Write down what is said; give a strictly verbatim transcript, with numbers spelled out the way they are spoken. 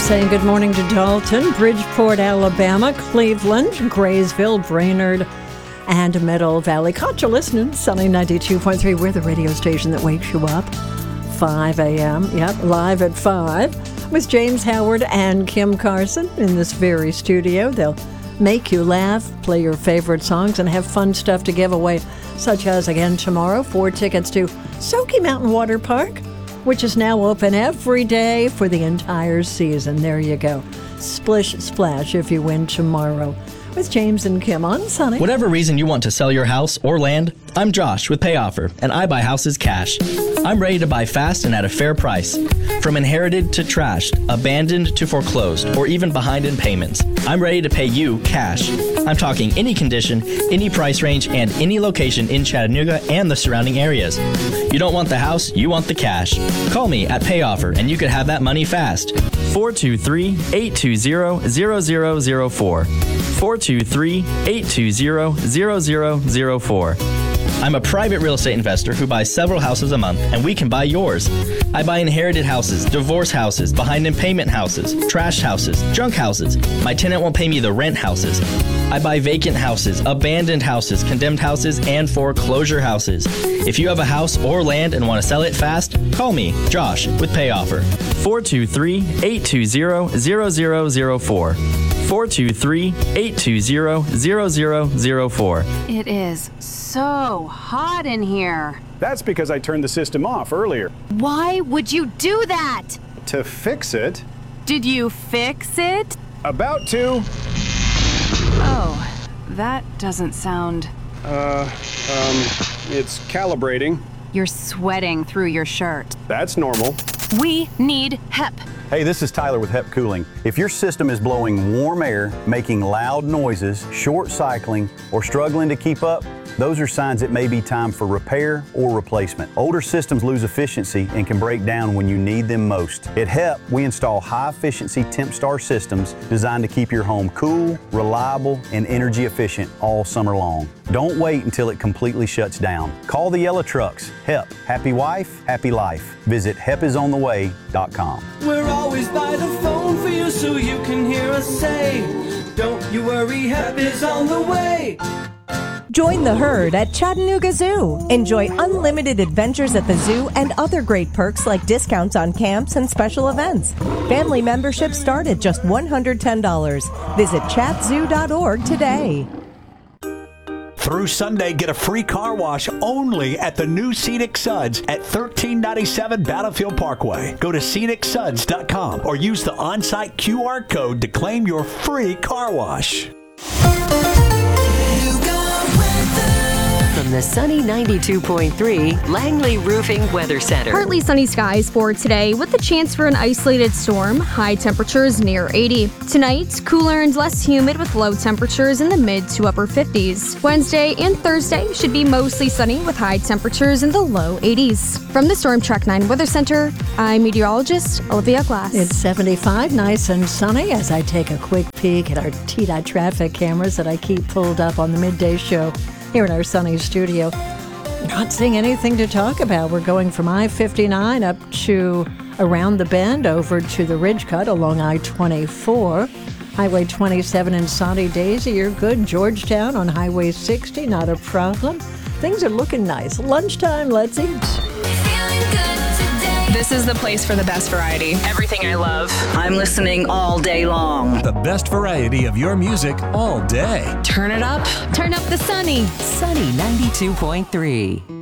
saying good morning to Dalton, Bridgeport, Alabama, Cleveland, Graysville, Brainerd, and Middle Valley. Caught you listening, Sunny ninety-two point three. We're the radio station that wakes you up. five a.m. Yep, live at five with James Howard and Kim Carson in this very studio. They'll make you laugh, play your favorite songs, and have fun stuff to give away, such as, again, tomorrow, four tickets to Soaky Mountain Water Park, which is now open every day for the entire season. There you go. Splish splash if you win tomorrow. With James and Kim on Sunny. Whatever reason you want to sell your house or land, I'm Josh with Pay Offer, and I buy houses cash. I'm ready to buy fast and at a fair price. From inherited to trashed, abandoned to foreclosed, or even behind in payments, I'm ready to pay you cash. I'm talking any condition, any price range, and any location in Chattanooga and the surrounding areas. You don't want the house, you want the cash. Call me at Pay Offer, and you could have that money fast. four two three, eight two zero, zero zero zero four. four two three, eight two zero, zero zero zero four. I'm a private real estate investor who buys several houses a month, and we can buy yours. I buy inherited houses, divorce houses, behind in payment houses, trashed houses, junk houses. My tenant won't pay me the rent houses. I buy vacant houses, abandoned houses, condemned houses, and foreclosure houses. If you have a house or land and want to sell it fast, call me, Josh, with Pay Offer. four two three, eight two zero, zero zero zero four. four two three, eight two zero, zero zero zero four. It is so hot in here. That's because I turned the system off earlier. Why would you do that? To fix it. Did you fix it? About to. Oh, that doesn't sound... Uh, um, it's calibrating. You're sweating through your shirt. That's normal. We need H E P. Hey, this is Tyler with H E P Cooling. If your system is blowing warm air, making loud noises, short cycling, or struggling to keep up, those are signs it may be time for repair or replacement. Older systems lose efficiency and can break down when you need them most. At H E P, we install high-efficiency TempStar systems designed to keep your home cool, reliable, and energy efficient all summer long. Don't wait until it completely shuts down. Call the yellow trucks. H E P. Happy wife, happy life. Visit H E P is on the way dot com. We're always by the phone for you so you can hear us say, don't you worry, H E P is on the way. Join the herd at Chattanooga Zoo. Enjoy unlimited adventures at the zoo and other great perks like discounts on camps and special events. Family memberships start at just one hundred ten dollars. Visit chat zoo dot org today. Through Sunday, get a free car wash only at the new Scenic Suds at thirteen ninety-seven Battlefield Parkway. Go to scenic suds dot com or use the on-site Q R code to claim your free car wash. From the Sunny ninety-two point three Langley Roofing Weather Center. Partly sunny skies for today with the chance for an isolated storm. High temperatures near eighty. Tonight, cooler and less humid with low temperatures in the mid to upper fifties. Wednesday and Thursday should be mostly sunny with high temperatures in the low eighties. From the Storm Track nine Weather Center, I'm meteorologist Olivia Glass. It's seventy-five, nice and sunny as I take a quick peek at our T DOT traffic cameras that I keep pulled up on the midday show here in our sunny studio. Not seeing anything to talk about. We're going from I fifty-nine up to around the bend over to the Ridge Cut along I twenty-four. Highway twenty-seven in Soddy Daisy, you're good. Georgetown on Highway sixty, not a problem. Things are looking nice. Lunchtime, let's eat. This is the place for the best variety. Everything I love. I'm listening all day long. The best variety of your music all day. Turn it up. Turn up the Sunny. Sunny ninety-two point three.